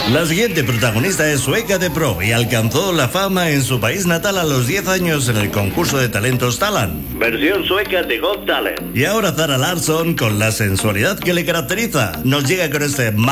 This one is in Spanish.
La siguiente protagonista es sueca de pro y alcanzó la fama en su país natal a los 10 años en el concurso de talentos Talent. Versión sueca de Got Talent. Y ahora Zara Larsson, con la sensualidad que le caracteriza, nos llega con este